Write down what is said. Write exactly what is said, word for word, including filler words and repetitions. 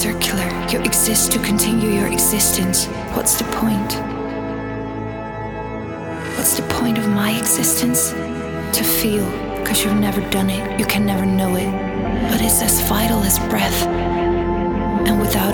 circular. You exist to continue your existence. What's the point? What's the point of my existence? To feel, because you've never done it, you can never know it. But it's as vital as breath. And without